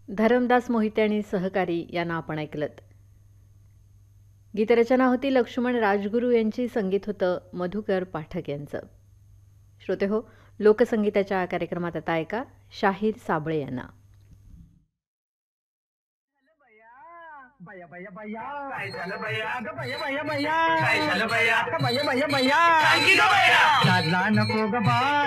धरमदास मोहिते आणि सहकारी यांना आपण ऐकलत. गीतरचना होती लक्ष्मण राजगुरू यांची, संगीत होतं मधुकर पाठक यांचं. श्रोते हो, लोकसंगीताच्या कार्यक्रमात आता ऐका शाहीर साबळे यांना. बया बया बया काय झालं बया ग बया बया बया काय झालं बया ग बया बया बया काय की ग बया लाजला नको ग बा